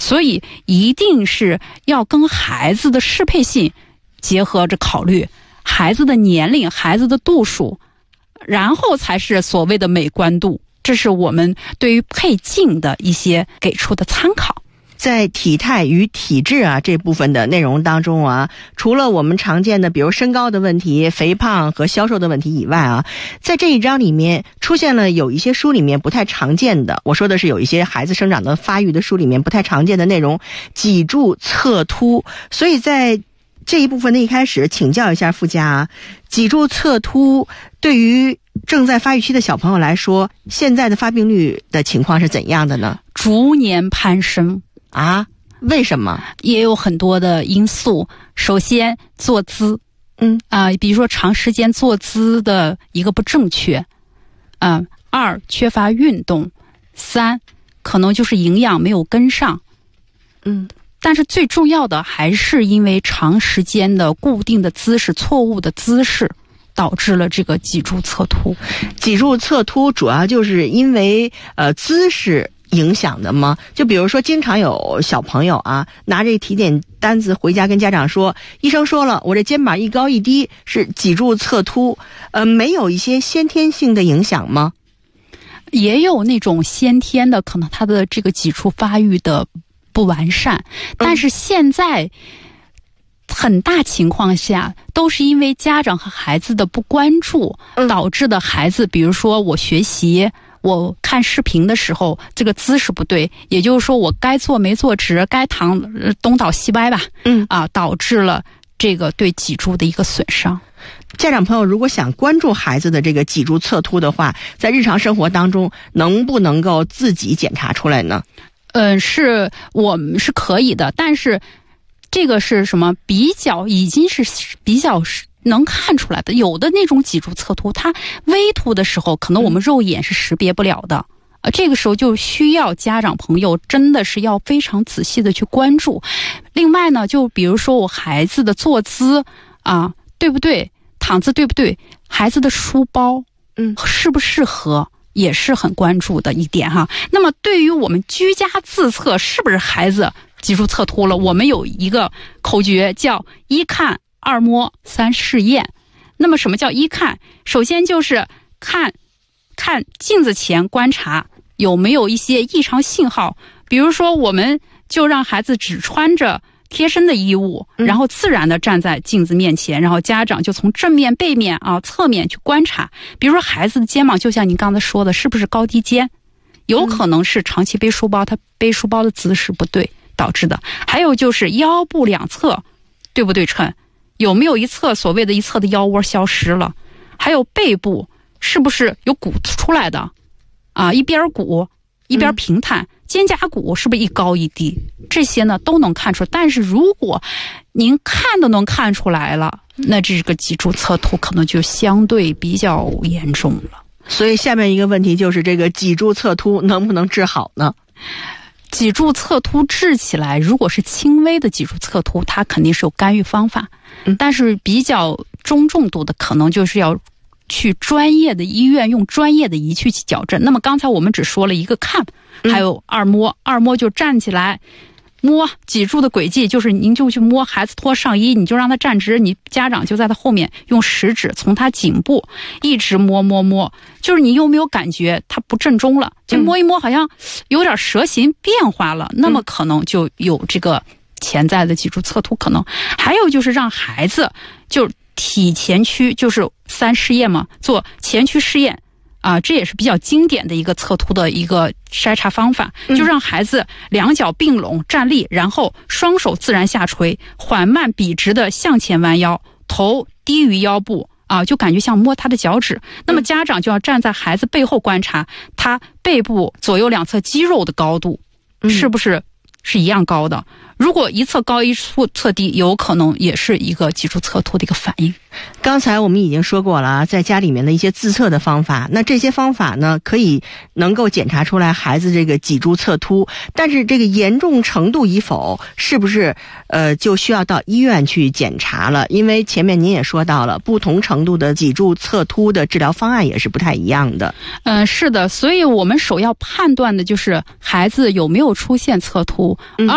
所以一定是要跟孩子的适配性结合着考虑，孩子的年龄、孩子的度数，然后才是所谓的美观度。这是我们对于配镜的一些给出的参考。 在体态与体质这部分的内容当中除了我们常见的比如身高的问题、肥胖和消瘦的问题以外在这一章里面出现了有一些书里面不太常见的，我说的是有一些孩子生长的发育的书里面不太常见的内容，脊柱侧凸。所以在这一部分的一开始请教一下傅家，脊柱侧凸对于正在发育期的小朋友来说，现在的发病率的情况是怎样的呢？ 逐年攀升为什么？ 也有很多的因素。首先坐姿，比如说长时间坐姿的一个不正确，二缺乏运动，三可能就是营养没有跟上，但是最重要的还是因为长时间的固定的姿势、错误的姿势，导致了这个脊柱侧凸。 脊柱侧凸主要就是因为姿势影响的吗？就比如说经常有小朋友拿着体检单子回家跟家长说，医生说了我这肩膀一高一低是脊柱侧凸，没有一些先天性的影响吗？ 也有那种先天的，可能他的这个脊柱发育的不完善，但是现在很大情况下都是因为家长和孩子的不关注导致的。孩子比如说我学习，我看视频的时候这个姿势不对，也就是说我该坐没坐直，该躺东倒西歪吧，导致了这个对脊柱的一个损伤。 家长朋友如果想关注孩子的这个脊柱侧凸的话，在日常生活当中能不能够自己检查出来呢？ 是我们是可以的，但是这个是什么？已经是比较能看出来的。有的那种脊柱侧凸，它微凸的时候，可能我们肉眼是识别不了的。这个时候就需要家长朋友真的是要非常仔细的去关注。另外呢，就比如说我孩子的坐姿对不对，躺姿对不对，孩子的书包适不适合，也是很关注的一点那么对于我们居家自测是不是孩子脊柱侧凸了，我们有一个口诀叫一看二摸三试验。那么什么叫一看？首先就是看镜子前观察有没有一些异常信号，比如说我们就让孩子只穿着贴身的衣物，然后自然的站在镜子面前，然后家长就从正面、背面侧面去观察。比如说孩子的肩膀，就像您刚才说的，是不是高低肩？有可能是长期背书包，他背书包的姿势不对导致的。还有就是腰部两侧对不对称，有没有一侧所谓的一侧的腰窝消失了？还有背部是不是有骨出来的一边鼓一边平坦，肩胛骨是不是一高一低？这些呢都能看出来。但是如果您看都能看出来了，那这个脊柱侧凸可能就相对比较严重了。 所以下面一个问题就是这个脊柱侧凸能不能治好呢？ 脊柱侧凸治起来，如果是轻微的脊柱侧凸，它肯定是有干预方法，但是比较中重度的可能就是要去专业的医院用专业的仪器去矫正。那么刚才我们只说了一个看，还有二摸。二摸就站起来摸脊柱的轨迹，就是您就去摸孩子脱上衣，你就让他站直，你家长就在他后面用食指从他颈部一直摸，就是你有没有感觉他不正中了，就摸一摸好像有点蛇形变化了，那么可能就有这个潜在的脊柱侧凸可能。还有就是让孩子就体前屈，就是3试验嘛，做前屈试验这也是比较经典的一个侧凸的一个筛查方法，就让孩子两脚并拢站立，然后双手自然下垂，缓慢笔直的向前弯腰，头低于腰部就感觉像摸他的脚趾。那么家长就要站在孩子背后观察他背部左右两侧肌肉的高度是不是一样高的。如果一侧高一侧低，有可能也是一个脊柱侧凸的一个反应。 刚才我们已经说过了，在家里面的一些自测的方法，那这些方法呢能够检查出来孩子这个脊柱侧凸，但是这个严重程度与否是不是就需要到医院去检查了？因为前面您也说到了，不同程度的脊柱侧凸的治疗方案也是不太一样的。 是的，所以我们首要判断的就是孩子有没有出现侧凸。